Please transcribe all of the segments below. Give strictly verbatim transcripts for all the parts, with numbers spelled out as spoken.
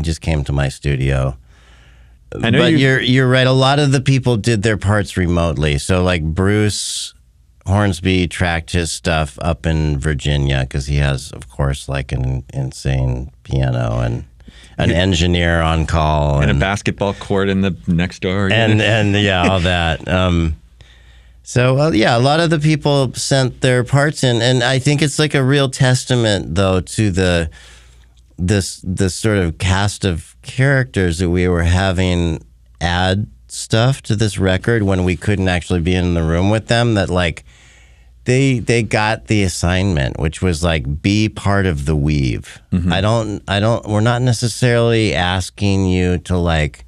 just came to my studio. I know but you- you're you're right. A lot of the people did their parts remotely. So like Bruce Hornsby tracked his stuff up in Virginia because he has, of course, like an insane piano and an engineer on call and, and a basketball court in the next door, and and yeah, all that. Um, so well, yeah, a lot of the people sent their parts in, and I think it's like a real testament, though, to the this this sort of cast of characters that we were having add stuff to this record when we couldn't actually be in the room with them. That like. They they got the assignment, which was like be part of the weave. Mm-hmm. I don't I don't. We're not necessarily asking you to like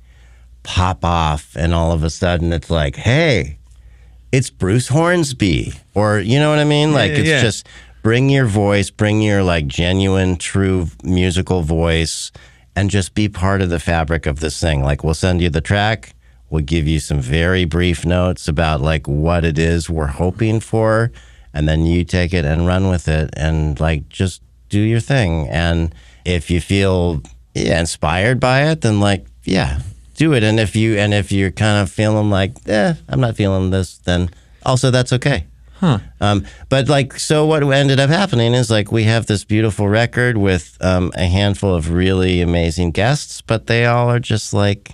pop off, and all of a sudden it's like, hey, it's Bruce Hornsby, or you know what I mean? Like yeah, it's yeah. just bring your voice, bring your like genuine, true musical voice, and just be part of the fabric of this thing. Like we'll send you the track. We'll give you some very brief notes about like what it is we're hoping for, and then you take it and run with it and like just do your thing. And if you feel yeah, inspired by it, then like yeah, do it. And if you and if you're kind of feeling like eh, I'm not feeling this, then also that's okay. Huh. Um, but like, so what ended up happening is like we have this beautiful record with um, a handful of really amazing guests, but they all are just like.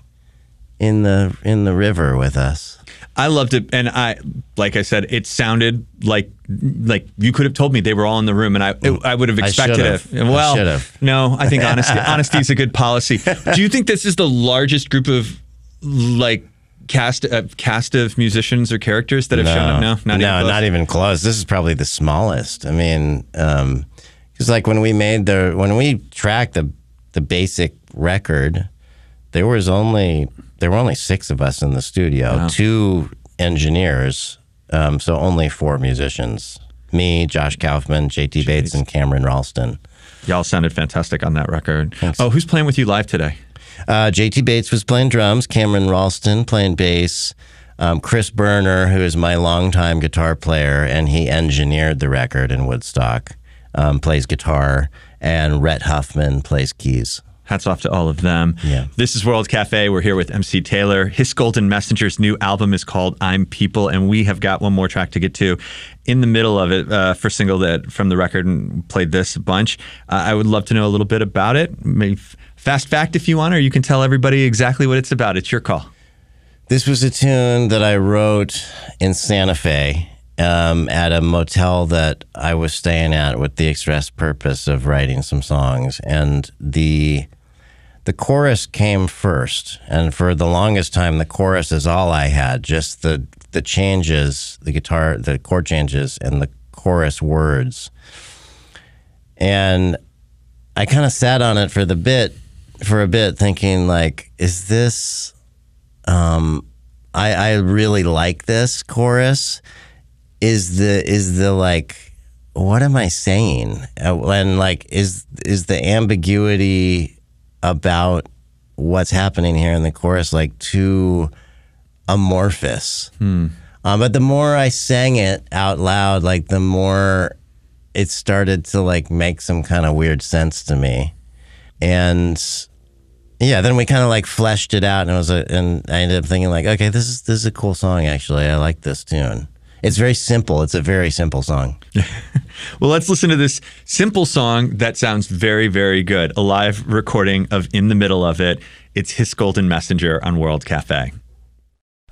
in the in the river with us. I loved it, and I, like I said, it sounded like like you could have told me they were all in the room, and I it, I would have expected I it. Well, I no, I think honesty honesty is a good policy. Do you think this is the largest group of like cast uh, cast of musicians or characters that have no, shown up? No, not no, even close? not even close. This is probably the smallest. I mean, um, because like when we made the when we tracked the the basic record, there was only. There were only six of us in the studio, wow. two engineers, um, so only four musicians. Me, Josh Kaufman, J T Jeez. Bates, and Cameron Ralston. Y'all sounded fantastic on that record. Thanks. Oh, who's playing with you live today? Uh, J T Bates was playing drums, Cameron Ralston playing bass, um, Chris Berner, who is my longtime guitar player, and he engineered the record in Woodstock, um, plays guitar, and Rhett Huffman plays keys. Hats off to all of them. Yeah. This is World Cafe. We're here with M C Taylor. His Golden Messenger's new album is called I'm People, and we have got one more track to get to. In the middle of it, uh, first single that from the record, and played this a bunch. Uh, I would love to know a little bit about it. Maybe fast fact if you want, or you can tell everybody exactly what it's about. It's your call. This was a tune that I wrote in Santa Fe um, at a motel that I was staying at with the express purpose of writing some songs. And the the chorus came first. And for the longest time, the chorus is all I had, just the the changes, the guitar, the chord changes, and the chorus words. And I kind of sat on it for the bit, for a bit, thinking like, is this... Um, I, I really like this chorus. Is the is the like, what am I saying? Uh, and like, is is the ambiguity about what's happening here in the chorus like too amorphous? Hmm. Um, but the more I sang it out loud, like the more it started to like make some kind of weird sense to me, and. Yeah, then we kind of like fleshed it out, and it was a, and I ended up thinking like, okay, this is this is a cool song actually. I like this tune. It's very simple. It's a very simple song. Well, let's listen to this simple song that sounds very, very good. A live recording of In the Middle of It. It's His Golden Messenger on World Cafe.